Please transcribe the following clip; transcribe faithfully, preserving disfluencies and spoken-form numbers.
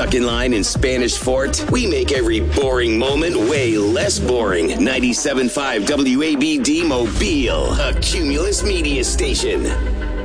stuck in line in Spanish Fort? We make every boring moment way less boring. ninety-seven point five W A B D Mobile, a Cumulus media station.